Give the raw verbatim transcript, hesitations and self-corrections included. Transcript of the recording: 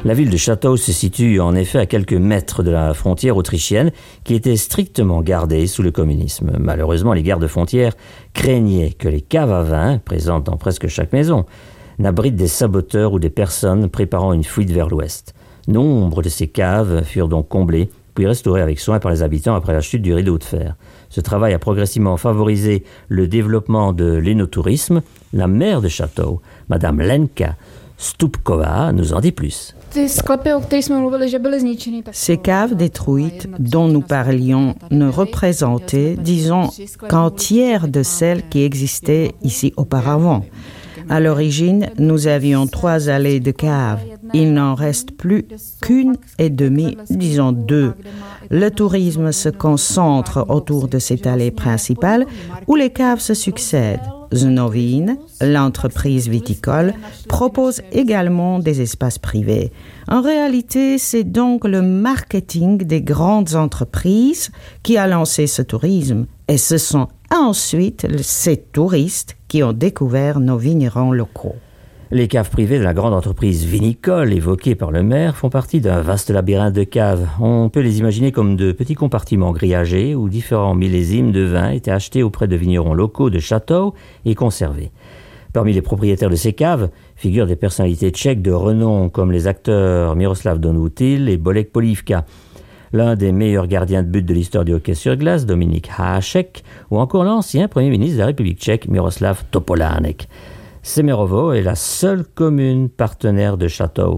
La ville de Château se situe en effet à quelques mètres de la frontière autrichienne qui était strictement gardée sous le communisme. Malheureusement, les gardes-frontières craignaient que les caves à vin, présentes dans presque chaque maison, n'abritent des saboteurs ou des personnes préparant une fuite vers l'ouest. Nombre de ces caves furent donc comblées, puis restaurées avec soin par les habitants après la chute du rideau de fer. Ce travail a progressivement favorisé le développement de l'énotourisme. La maire de Château, Madame Lenka Stupkova, nous en dit plus. Ces caves détruites dont nous parlions ne représentaient, disons, qu'un tiers de celles qui existaient ici auparavant. À l'origine, nous avions trois allées de caves. Il n'en reste plus qu'une et demie, disons deux. Le tourisme se concentre autour de cette allée principale où les caves se succèdent. Znovin, l'entreprise viticole, propose également des espaces privés. En réalité, c'est donc le marketing des grandes entreprises qui a lancé ce tourisme. Et ce sont ensuite ces touristes qui ont découvert nos vignerons locaux. Les caves privées de la grande entreprise vinicole évoquée par le maire font partie d'un vaste labyrinthe de caves. On peut les imaginer comme de petits compartiments grillagés où différents millésimes de vin étaient achetés auprès de vignerons locaux de Château et conservés. Parmi les propriétaires de ces caves figurent des personnalités tchèques de renom comme les acteurs Miroslav Donoutil et Bolek Polívka, l'un des meilleurs gardiens de but de l'histoire du hockey sur glace, Dominik Hašek, ou encore l'ancien Premier ministre de la République tchèque, Miroslav Topolánek. Semerovo est la seule commune partenaire de Château